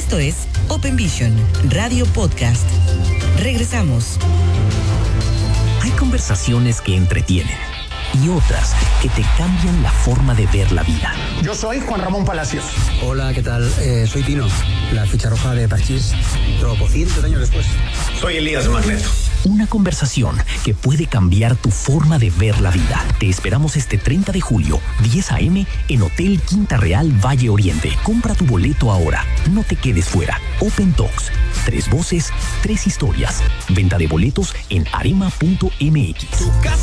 Esto es Open Vision, Radio Podcast. Regresamos. Hay conversaciones que entretienen y otras que te cambian la forma de ver la vida. Yo soy Juan Ramón Palacios. Hola, ¿qué tal? Soy Tino, la ficha roja de Parchís, tropocientos años después. Soy Elías Magneto. Una conversación que puede cambiar tu forma de ver la vida. Te esperamos este 30 de julio, 10 a.m. en Hotel Quinta Real Valle Oriente. Compra tu boleto ahora. No te quedes fuera. Open Talks. 3 voces, 3 historias. Venta de boletos en arema.mx.